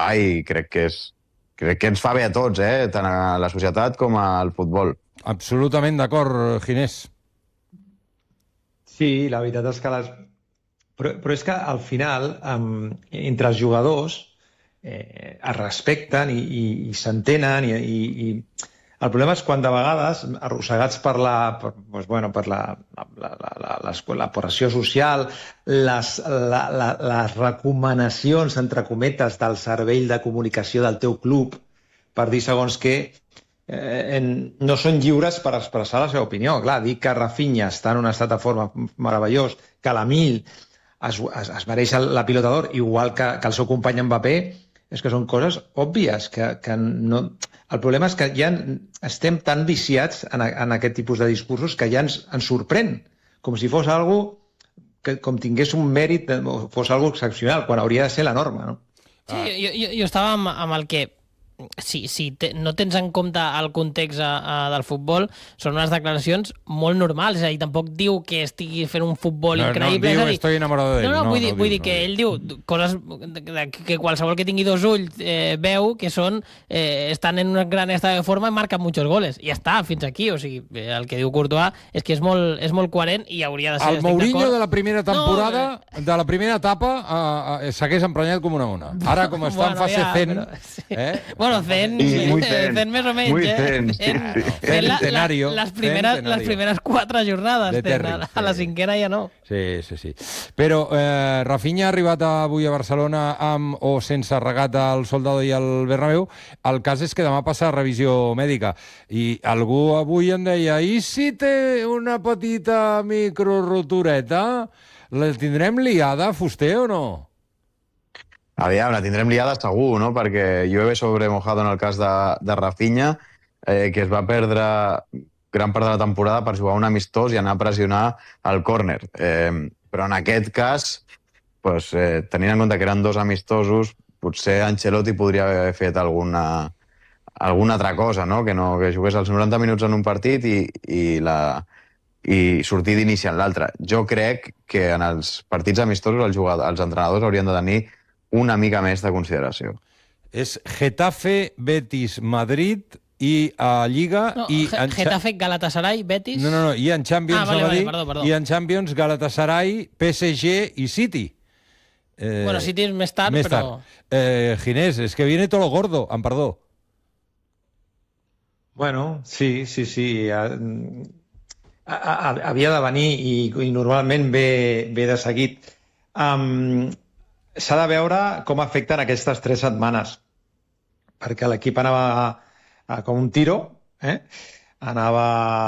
jugar i crec que ens fa bé a tots, tant a la societat com al futbol. Absolutament d'acord, Ginés. Sí, la veritat és que Però és que al final, entre els jugadors, es respecten i s'entenen i el problema és quan de vegades, arrossegats per la pressió social, les recomanacions, entre cometes, del servei de comunicació del teu club, per dir segons què, no són lliures per expressar la seva opinió. Clar, dir que Rafinha està en un estat de forma meravellós, que l'Emil es mereix la pilota d'or, igual que el seu company Mbappé, és que són coses òbvies. Que no... El problema és que ja estem tan viciats en aquest tipus de discursos que ja ens sorprèn, com si fos algo que com tingués un mèrit, fos algo excepcional, quan hauria de ser la norma, no? Sí, jo estava amb el que... Si no tens en compte el context del futbol, són unes declaracions molt normals, és a dir, tampoc diu que estigui fent un futbol increïble. No diu estoy enamorado de ell. Vull dir que ell diu coses que qualsevol que tingui dos ulls veu que són, estan en un gran estat de forma i marquen muchos goles. I ja està, fins aquí. O sigui, el que diu Courtois és que és molt coherent i hauria de ser... El Mourinho de la primera temporada, de la primera etapa, s'hagués emprenyat com una ona. Ara, com està en fase zen... Bueno, zen més o menys. Muy zen. Les primeres 4 jornades. A la cinquena ja no. Sí. Però Rafinha ha arribat avui a Barcelona amb o sense regat al Soldado i al Bernabéu. El cas és que demà passa revisió mèdica. I algú avui em deia, i si té una petita microrotureta, la tindrem liada, Fuster, o no? Aviam, la tindrem liada segur, no? Perquè llueve sobre mojado en el cas de Rafinha, que es va perdre gran part de la temporada per jugar un amistós i anar a pressionar el córner. Però en aquest cas, tenint en compte que eren 2 amistosos, potser Ancelotti podria haver fet alguna altra cosa, no? Que jugués els 90 minuts en un partit i sortir d'inici en l'altre. Jo crec que en els partits amistosos els entrenadors haurien de tenir una mica més de consideració. És Getafe, Betis, Madrid i a Lliga... Getafe, Galatasaray, Betis... No, i en Champions, perdó. I en Champions, Galatasaray, PSG i City. Bueno, City és més tard, però... Ginés, és que viene todo lo gordo, amb perdó. Bueno, sí. Havia de venir i normalment ve de seguit. S'ha de veure com afecten aquestes 3 setmanes, perquè l'equip anava com un tiro, anava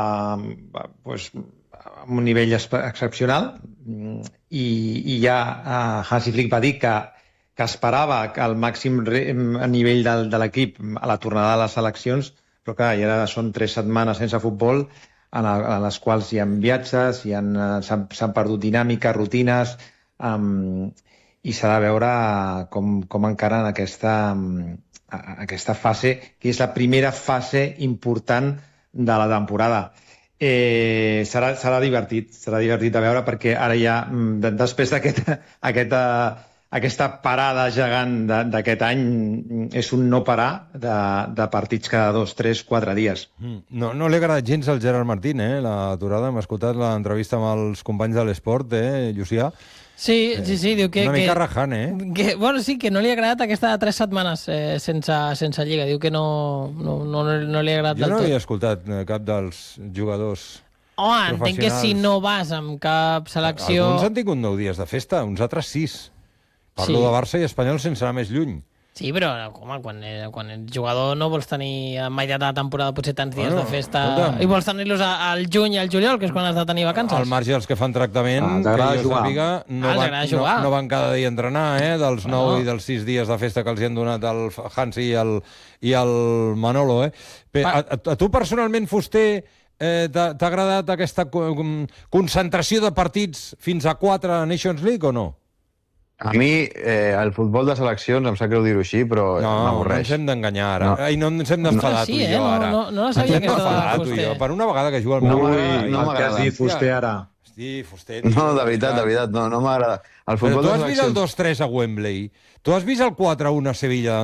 amb un nivell excepcional i ja Hansi Flick va dir que esperava que el màxim nivell de l'equip a la tornada de les seleccions, però clar, ja són 3 setmanes sense futbol en les quals hi ha viatges, s'han perdut dinàmiques, rutines, i s'ha de veure com encaren aquesta fase, que és la primera fase important de la temporada. Serà divertit de veure, perquè ara ja, després d'aquesta parada gegant d'aquest any, és un no parar de partits cada 2, 3, 4 dies. No li ha agradat gens al Gerard Martín, l'aturada. Hem escoltat l'entrevista amb els companys de l'Esport, Llucià. Sí, diu que... Una mica rajant, Bueno, sí, que no li ha agradat aquesta 3 setmanes sense Lliga. Diu que no li ha agradat del tot. Jo no havia escoltat cap dels jugadors professionals. Entenc que si no vas amb cap selecció... Alguns han tingut 9 dies de festa, uns altres 6. Parlo de Barça i Espanyol sense anar més lluny. Sí, però home, quan ets jugador no vols tenir a meitat de la temporada potser tants dies de festa, i vols tenir-los al juny i al juliol, que és quan has de tenir vacances. Al marge dels que fan tractament, que jo sàpiga, no van cada dia a entrenar, dels 9 i dels 6 dies de festa que els hi han donat el Hansi i el Manolo. A tu personalment, Fuster, t'ha agradat aquesta concentració de partits fins a 4 a Nations League o no? A mi, el futbol de seleccions, em sap greu dir-ho així, però m'avorreix. No ens hem d'enganyar ara. No ens hem d'enfadar tu i jo ara. No la sabia aquesta de Fuster. Per una vegada que juga al meu... No m'agrada dir Fuster ara. Sí, Fuster. No, de veritat, no m'agrada. Però tu has vist el 2-3 a Wembley. Tu has vist el 4-1 a Sevilla